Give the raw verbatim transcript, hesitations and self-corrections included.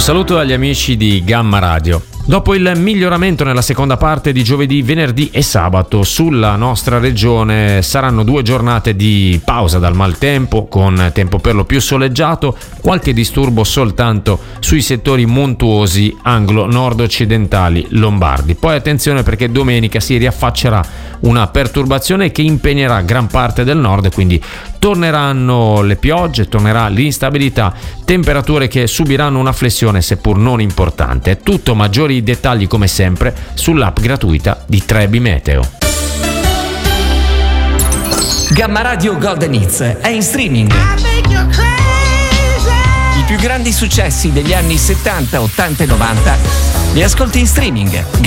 saluto agli amici di Gamma Radio. Dopo il miglioramento nella seconda parte di giovedì, venerdì e sabato sulla nostra regione saranno due giornate di pausa dal maltempo, con tempo per lo più soleggiato, qualche disturbo soltanto sui settori montuosi anglo-nord-occidentali lombardi. Poi attenzione, perché domenica si riaffaccerà una perturbazione che impegnerà gran parte del nord, quindi torneranno le piogge, tornerà l'instabilità, temperature che subiranno una flessione seppur non importante. Tutto, maggiori dettagli come sempre sull'app gratuita di Trebi Meteo. Gamma Radio Golden Hits è in streaming. I più grandi successi degli anni settanta, ottanta e novanta li ascolti in streaming.